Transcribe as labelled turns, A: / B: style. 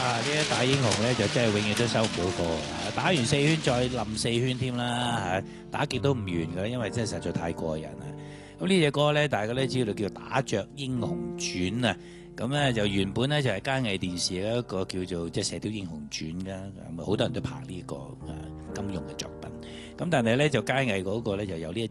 A: 呢啲大英雄咧就真係永遠都收唔到貨，打完4圈再冧4圈添啦，打極都唔完㗎，因為真係實在太過癮啦。咁呢隻歌咧，大家都知道叫《打雀英雄傳》啊。咁咧就原本咧就係佳藝電視嘅一個叫做即係《射雕英雄傳》㗎，好多人都拍呢個金庸嘅作品。咁但係咧就佳藝嗰個咧就有呢一